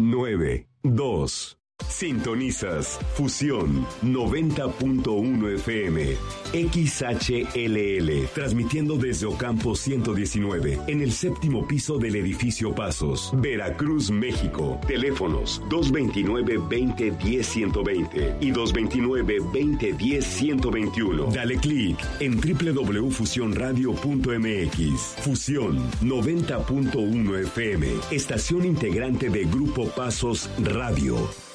992. Sintonizas Fusión 90.1 FM, XHLL, transmitiendo desde Ocampo 119, en el 7º piso del edificio Pasos, Veracruz, México. Teléfonos 229-2010-120 y 229-2010-121. Dale clic en www.fusionradio.mx. Fusión 90.1 FM, estación integrante de Grupo Pasos Radio.